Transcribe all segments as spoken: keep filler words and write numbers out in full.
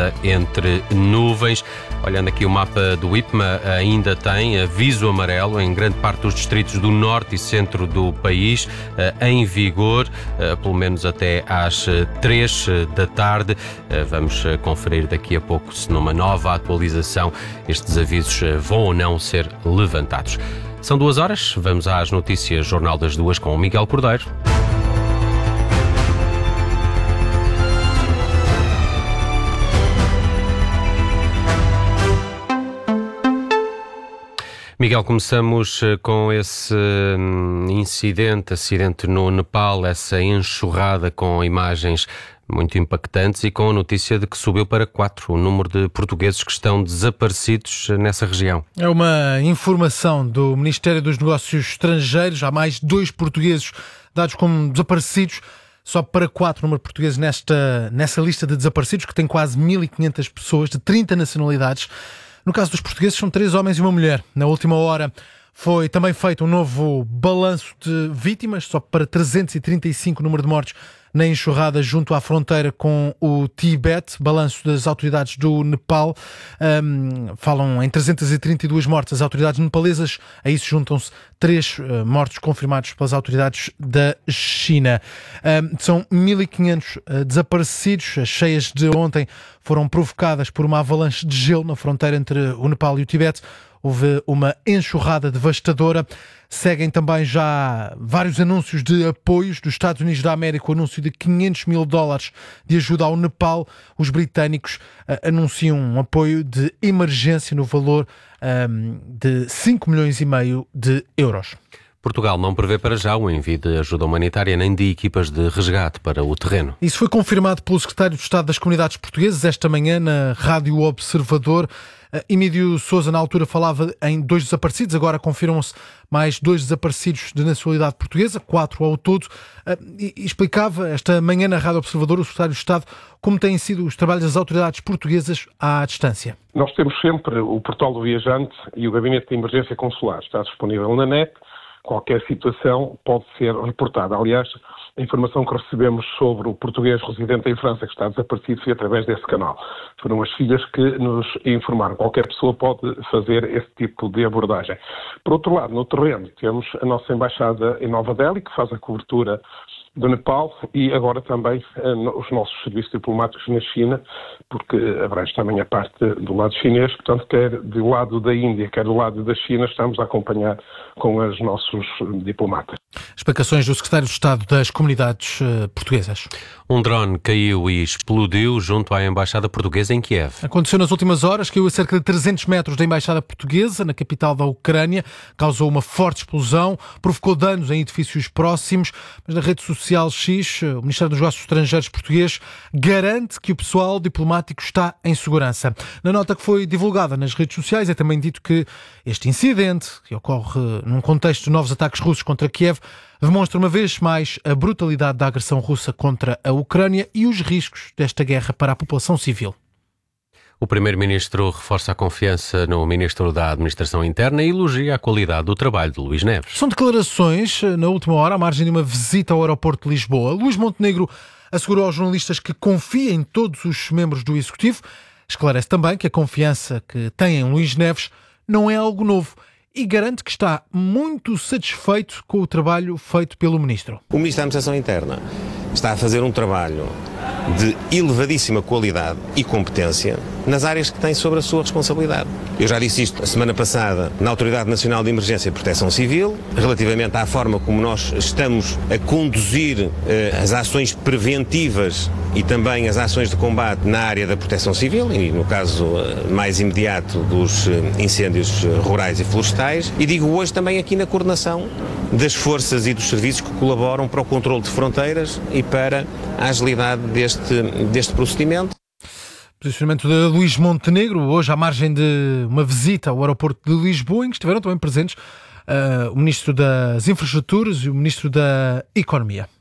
anda entre nuvens. Olhando aqui o mapa do I P M A, ainda tem aviso amarelo em grande parte dos distritos do norte e centro do país, em vigor, pelo menos até às três da tarde. Vamos conferir daqui a pouco se numa nova atualização estes avisos vão ou não ser levantados. São duas horas, vamos às notícias Jornal das Duas com o Miguel Cordeiro. Miguel, começamos com esse incidente, acidente no Nepal, essa enxurrada com imagens muito impactantes e com a notícia de que subiu para quatro o número de portugueses que estão desaparecidos nessa região. É uma informação do Ministério dos Negócios Estrangeiros. Há mais dois portugueses dados como desaparecidos. Só para quatro o número de portugueses nesta, nessa lista de desaparecidos, que tem quase mil e quinhentas pessoas de trinta nacionalidades. No caso dos portugueses, são três homens e uma mulher. Na última hora foi também feito um novo balanço de vítimas, só para trezentos e trinta e cinco o número de mortes na enxurrada junto à fronteira com o Tibete. Balanço das autoridades do Nepal. Um, falam em trezentas e trinta e duas mortes as autoridades nepalesas. A isso juntam-se três uh, mortos confirmados pelas autoridades da China. Um, são mil e quinhentos uh, desaparecidos. As cheias de ontem foram provocadas por uma avalanche de gelo na fronteira entre o Nepal e o Tibete. Houve uma enxurrada devastadora. Seguem também já vários anúncios de apoios dos Estados Unidos da América. O anúncio de quinhentos mil dólares de ajuda ao Nepal. Os britânicos uh, anunciam um apoio de emergência no valor um, de cinco milhões e meio de euros. Portugal não prevê para já o envio de ajuda humanitária nem de equipas de resgate para o terreno. Isso foi confirmado pelo secretário de Estado das Comunidades Portuguesas esta manhã na Rádio Observador. Emílio Sousa, na altura, falava em dois desaparecidos, agora confirmam-se mais dois desaparecidos de nacionalidade portuguesa, quatro ao todo, e explicava esta manhã na Rádio Observador o secretário de Estado como têm sido os trabalhos das autoridades portuguesas à distância. Nós temos sempre o portal do viajante e o gabinete de emergência consular. Está disponível na net. Qualquer situação pode ser reportada. Aliás, a informação que recebemos sobre o português residente em França que está desaparecido foi através desse canal. Foram as filhas que nos informaram. Qualquer pessoa pode fazer esse tipo de abordagem. Por outro lado, no terreno, temos a nossa embaixada em Nova Delhi, que faz a cobertura do Nepal, e agora também uh, os nossos serviços diplomáticos na China, porque abrange também a parte do lado chinês, portanto, quer do lado da Índia, quer do lado da China, estamos a acompanhar com os nossos diplomatas. Explicações do secretário de Estado das Comunidades uh, Portuguesas. Um drone caiu e explodiu junto à Embaixada Portuguesa em Kiev. Aconteceu nas últimas horas, caiu a cerca de trezentos metros da Embaixada Portuguesa, na capital da Ucrânia, causou uma forte explosão, provocou danos em edifícios próximos, mas na rede social X, o Ministério dos Negócios Estrangeiros português garante que o pessoal diplomático está em segurança. Na nota que foi divulgada nas redes sociais é também dito que este incidente, que ocorre num contexto de novos ataques russos contra Kiev, demonstra uma vez mais a brutalidade da agressão russa contra a Ucrânia e os riscos desta guerra para a população civil. O Primeiro-Ministro reforça a confiança no Ministro da Administração Interna e elogia a qualidade do trabalho de Luís Neves. São declarações, na última hora, à margem de uma visita ao aeroporto de Lisboa. Luís Montenegro assegurou aos jornalistas que confia em todos os membros do Executivo. Esclarece também que a confiança que tem em Luís Neves não é algo novo e garante que está muito satisfeito com o trabalho feito pelo Ministro. O Ministro da Administração Interna está a fazer um trabalho de elevadíssima qualidade e competência nas áreas que tem sobre a sua responsabilidade. Eu já disse isto a semana passada na Autoridade Nacional de Emergência e Proteção Civil, relativamente à forma como nós estamos a conduzir eh, as ações preventivas e também as ações de combate na área da proteção civil, e no caso eh, mais imediato dos eh, incêndios rurais e florestais, e digo hoje também aqui na coordenação das forças e dos serviços que colaboram para o controle de fronteiras e para a agilidade deste, deste procedimento. Posicionamento de Luís Montenegro, hoje à margem de uma visita ao aeroporto de Lisboa, em que estiveram também presentes uh, o Ministro das Infraestruturas e o Ministro da Economia.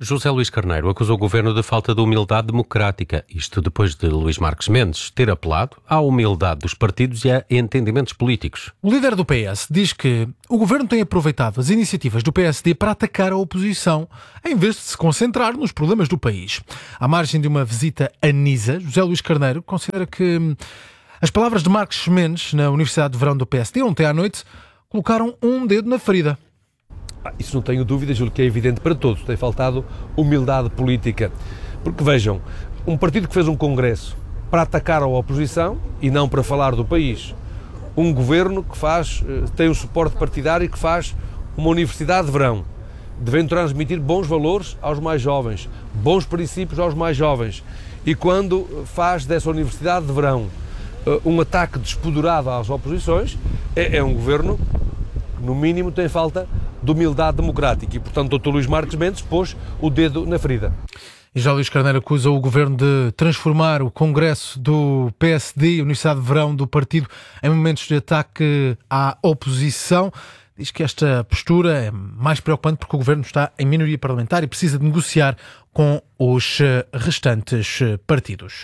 José Luís Carneiro acusou o governo de falta de humildade democrática, isto depois de Luís Marques Mendes ter apelado à humildade dos partidos e a entendimentos políticos. O líder do P S diz que o governo tem aproveitado as iniciativas do P S D para atacar a oposição, em vez de se concentrar nos problemas do país. À margem de uma visita a Nisa, José Luís Carneiro considera que as palavras de Marques Mendes na Universidade de Verão do P S D ontem à noite colocaram um dedo na ferida. Ah, isso não tenho dúvidas, julgo que é evidente para todos. Tem faltado humildade política. Porque vejam, um partido que fez um congresso para atacar a oposição e não para falar do país. Um governo que faz, tem um suporte partidário e que faz uma universidade de verão. Devem transmitir bons valores aos mais jovens, bons princípios aos mais jovens. E quando faz dessa universidade de verão um ataque despoderado às oposições, é, é um governo que, no mínimo, tem falta de humildade democrática e, portanto, o doutor Luís Marques Mendes pôs o dedo na ferida. E já Luís Carneiro acusa o governo de transformar o congresso do P S D, a Universidade de Verão do partido, em momentos de ataque à oposição. Diz que esta postura é mais preocupante porque o governo está em minoria parlamentar e precisa de negociar com os restantes partidos.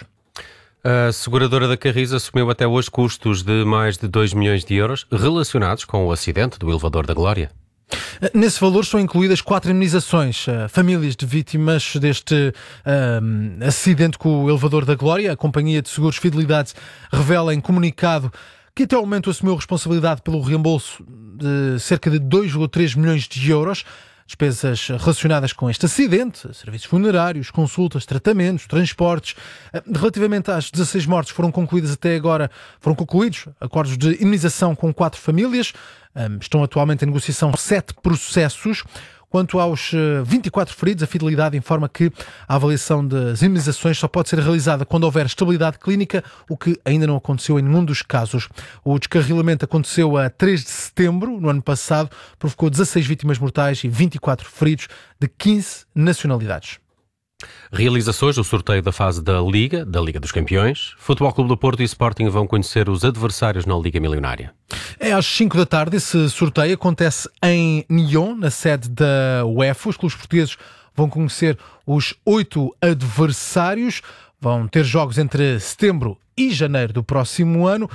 A seguradora da Carris assumiu até hoje custos de mais de dois milhões de euros relacionados com o acidente do elevador da Glória. Nesse valor são incluídas quatro indemnizações. Famílias de vítimas deste um, acidente com o elevador da Glória. A Companhia de Seguros Fidelidade revela em comunicado que até ao momento assumiu responsabilidade pelo reembolso de cerca de dois vírgula três milhões de euros. Despesas relacionadas com este acidente, serviços funerários, consultas, tratamentos, transportes. Relativamente às dezasseis mortes, foram concluídas até agora, foram concluídos acordos de indemnização com quatro famílias. Estão atualmente em negociação sete processos. Quanto aos vinte e quatro feridos, a Fidelidade informa que a avaliação das indemnizações só pode ser realizada quando houver estabilidade clínica, o que ainda não aconteceu em nenhum dos casos. O descarrilamento aconteceu a três de setembro, no ano passado, provocou dezasseis vítimas mortais e vinte e quatro feridos de quinze nacionalidades. Realiza-se hoje o sorteio da fase da Liga, da Liga dos Campeões. Futebol Clube do Porto e Sporting vão conhecer os adversários na Liga Milionária. É às cinco da tarde, esse sorteio acontece em Nyon, na sede da UEFA. Os clubes portugueses vão conhecer os oito adversários. Vão ter jogos entre setembro e janeiro do próximo ano.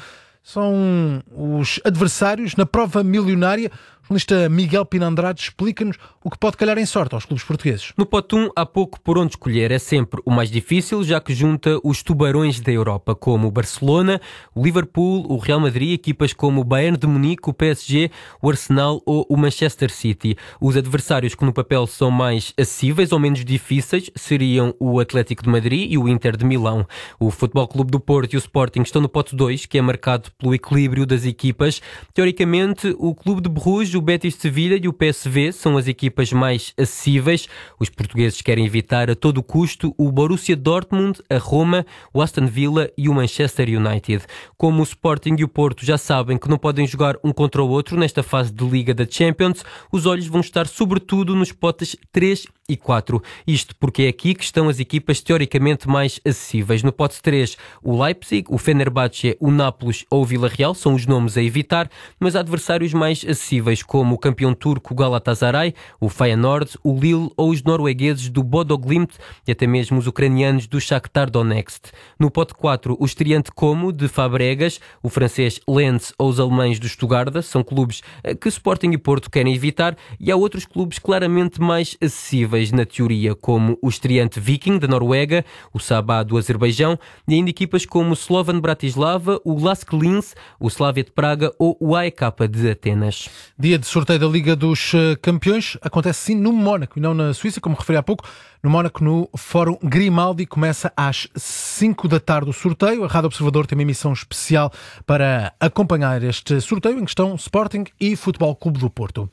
São os adversários na prova milionária. O jornalista Miguel Pina Andrade explica-nos o que pode calhar em sorte aos clubes portugueses. No pote um há pouco por onde escolher. É sempre o mais difícil, já que junta os tubarões da Europa, como o Barcelona, o Liverpool, o Real Madrid, equipas como o Bayern de Munique, o P S G, o Arsenal ou o Manchester City. Os adversários que no papel são mais acessíveis ou menos difíceis seriam o Atlético de Madrid e o Inter de Milão. O Futebol Clube do Porto e o Sporting estão no pote dois, que é marcado pelo equilíbrio das equipas. Teoricamente, o Clube de Bruges, o Betis de Sevilha e o P S V são as equipas mais acessíveis. Os portugueses querem evitar a todo custo o Borussia Dortmund, a Roma, o Aston Villa e o Manchester United. Como o Sporting e o Porto já sabem que não podem jogar um contra o outro nesta fase de Liga da Champions, os olhos vão estar sobretudo nos potes três e quatro. Isto porque é aqui que estão as equipas teoricamente mais acessíveis. No pote três, o Leipzig, o Fenerbahçe, o Nápoles ou o Villarreal são os nomes a evitar, mas há adversários mais acessíveis como o campeão turco Galatasaray, o Feyenoord, o Lille ou os noruegueses do Bodo Glimt e até mesmo os ucranianos do Shakhtar Donetsk. No pote quatro, o estreante Como de Fabregas, o francês Lens ou os alemães do Stuttgart são clubes que Sporting e Porto querem evitar, e há outros clubes claramente mais acessíveis na teoria, como o estreante Viking da Noruega, o Sabah do Azerbaijão e ainda equipas como o Slovan Bratislava, o Lask Linz, o Slavia de Praga ou o A E K de Atenas. Dia de sorteio da Liga dos Campeões acontece sim no Mónaco e não na Suíça, como referi há pouco. No Mónaco, no Fórum Grimaldi, começa às cinco da tarde o sorteio. A Rádio Observador tem uma emissão especial para acompanhar este sorteio em questão Sporting e Futebol Clube do Porto.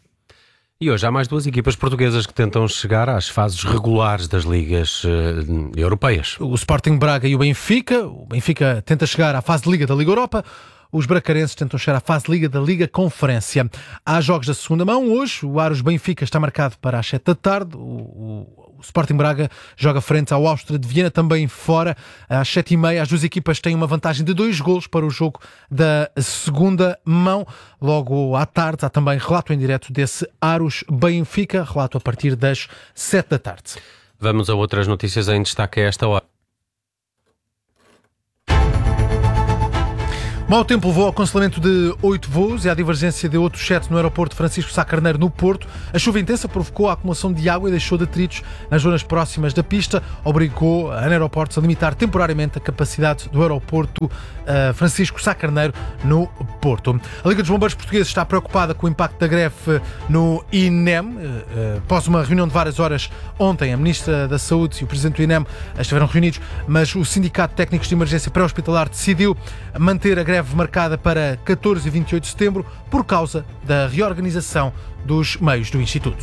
E hoje há mais duas equipas portuguesas que tentam chegar às fases regulares das ligas uh, europeias. O Sporting Braga e o Benfica. O Benfica tenta chegar à fase de Liga da Liga Europa. Os bracarenses tentam chegar à fase de Liga da Liga Conferência. Há jogos da segunda mão hoje. O Aros Benfica está marcado para as sete da tarde. O, o, o Sporting Braga joga frente ao Áustria de Viena, também fora, às sete e meia. As duas equipas têm uma vantagem de dois golos para o jogo da segunda mão. Logo à tarde há também relato em direto desse Aros Benfica, relato a partir das sete da tarde. Vamos a outras notícias em destaque a esta hora. Mau tempo levou ao cancelamento de oito voos e à divergência de outros sete no aeroporto Francisco Sá Carneiro, no Porto. A chuva intensa provocou a acumulação de água e deixou detritos nas zonas próximas da pista, obrigou a Aeroportos a limitar temporariamente a capacidade do aeroporto uh, Francisco Sá Carneiro, no Porto. A Liga dos Bombeiros Portugueses está preocupada com o impacto da greve no I N E M. Uh, após uma reunião de várias horas ontem, a Ministra da Saúde e o Presidente do I N E M estiveram reunidos, mas o Sindicato de Técnicos de Emergência Pré-Hospitalar decidiu manter a greve marcada para catorze e vinte e oito de setembro por causa da reorganização dos meios do Instituto.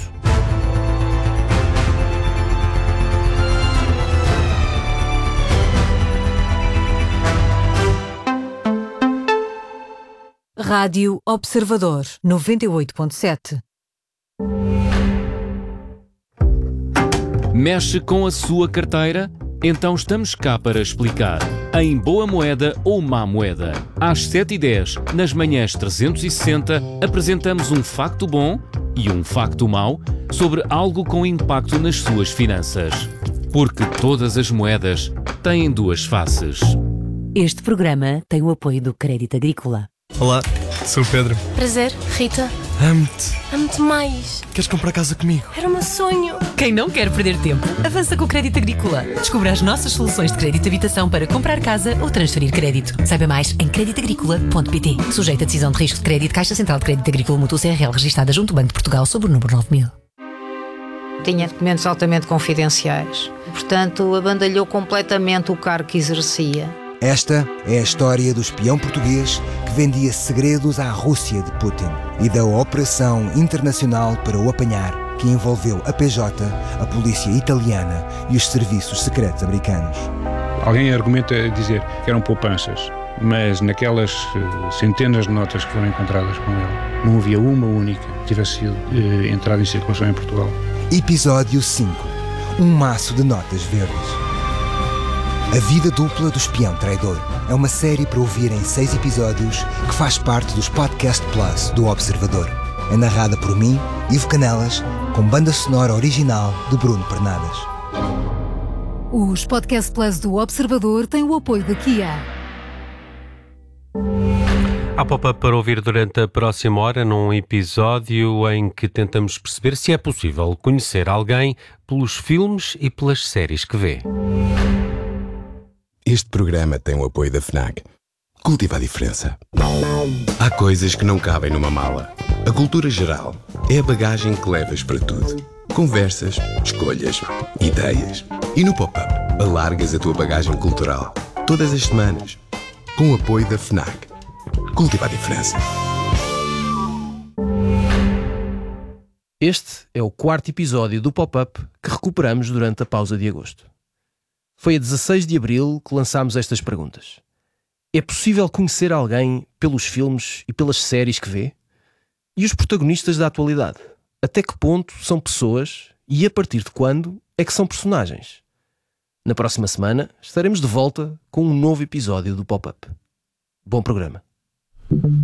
Rádio Observador noventa e oito ponto sete. Mexe com a sua carteira? Então estamos cá para explicar. Em boa moeda ou má moeda. Às sete e dez, nas manhãs trezentos e sessenta, apresentamos um facto bom e um facto mau sobre algo com impacto nas suas finanças. Porque todas as moedas têm duas faces. Este programa tem o apoio do Crédito Agrícola. Olá, sou o Pedro. Prazer, Rita. Amo-te. Amo-te mais. Queres comprar casa comigo? Era o meu sonho. Quem não quer perder tempo, avança com o Crédito Agrícola. Descubra as nossas soluções de crédito de habitação para comprar casa ou transferir crédito. Saiba mais em crédito agrícola ponto pt. Sujeito a decisão de risco de crédito, Caixa Central de Crédito Agrícola Mútuo C R L, registada junto ao Banco de Portugal sob o número nove mil. Tinha documentos altamente confidenciais. Portanto, abandalhou completamente o cargo que exercia. Esta é a história do espião português que vendia segredos à Rússia de Putin e da operação internacional para o apanhar, que envolveu a P J, a polícia italiana e os serviços secretos americanos. Alguém argumenta dizer que eram poupanças, mas naquelas centenas de notas que foram encontradas com ele, não havia uma única que tivesse sido eh, entrada em circulação em Portugal. Episódio cinco. Um maço de notas verdes. A Vida Dupla do Espião Traidor é uma série para ouvir em seis episódios que faz parte dos Podcast Plus do Observador. É narrada por mim, Ivo Canelas, com banda sonora original de Bruno Pernadas. Os Podcast Plus do Observador têm o apoio da Kia. Há pop-up para ouvir durante a próxima hora, num episódio em que tentamos perceber se é possível conhecer alguém pelos filmes e pelas séries que vê. Este programa tem o apoio da FNAC. Cultiva a diferença. Há coisas que não cabem numa mala. A cultura geral é a bagagem que levas para tudo. Conversas, escolhas, ideias. E no Pop-Up, alargas a tua bagagem cultural. Todas as semanas. Com o apoio da FNAC. Cultiva a diferença. Este é o quarto episódio do Pop-Up que recuperamos durante a pausa de agosto. Foi a dezasseis de abril que lançámos estas perguntas. É possível conhecer alguém pelos filmes e pelas séries que vê? E os protagonistas da atualidade? Até que ponto são pessoas e a partir de quando é que são personagens? Na próxima semana estaremos de volta com um novo episódio do Pop-Up. Bom programa.